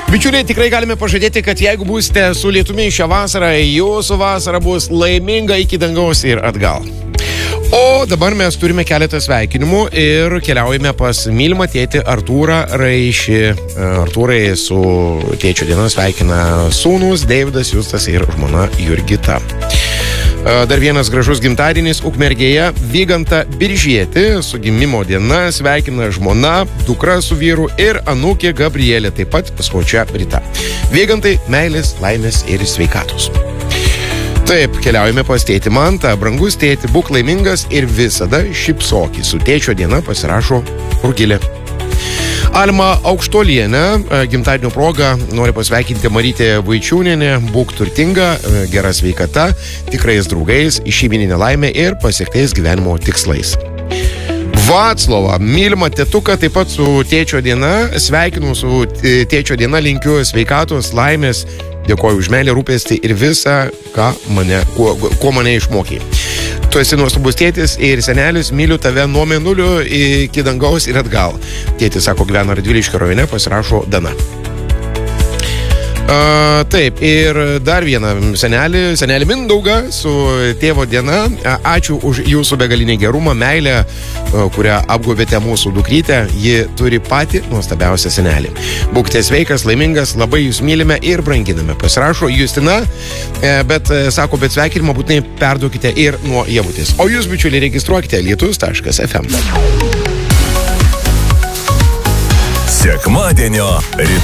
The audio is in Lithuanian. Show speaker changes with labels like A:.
A: Bičiuliai, tikrai galime pažadėti, kad jeigu būsite su lietumi šią vasarą, jūsų vasara bus laiminga iki dangaus ir atgal. O dabar mes turime keletą sveikinimų ir keliaujame pas mylimą tėtį Artūrą Raišį. Artūrai, su tėčio diena sveikina sūnus Deividas Justas ir žmona Jurgita. Dar vienas gražus gimtadienis Ukmergėje. Vygantą Biržietį su gimimo diena sveikina žmona, dukra su vyru ir anūkė Gabrielė, taip pat svočia Rita. Vygantai, meilės, laimės ir sveikatos. Taip, keliaujame pas tėtį Mantą. Brangus tėti, būk laimingas ir visada šypsokį. Su tėčio diena pasirašo Rugilė. Alma Aukštolienė, gimtadienio proga, nori pasveikinti Marytę Vaičiūnienę. Būk turtinga, gera sveikata, tikrais draugais, šeimyninė laimė ir pasiektais gyvenimo tikslais. Vaclovą, mylimą tėtuką, taip pat su tėčio diena. Sveikinu su tėčio diena, linkiu sveikatos, laimės, dėkoju už meilę, rūpestį ir visą, ko mane išmokė. Tu esi nuostabus tėtis ir senelis, myliu tave nuo mėnulio iki dangaus ir atgal. Tėtis, sako, gyvena Radviliškio rajone, pasirašo Dana. Taip, ir dar vieną senelį Mindaugą su tėvo diena. Ačiū už jūsų begalinį gerumą, meilę, kurią apgobėte mūsų dukrytę. Ji turi patį nuostabiausią senelį. Būkite sveikas, laimingas, labai jūs mylime ir branginame. Pasirašo Justina, bet sako, bet sveikinimą būtinai perduokite ir nuo Ievutės. O jūs, bičiuliai, registruokite lietus.fm.
B: Sekmadienio rytas.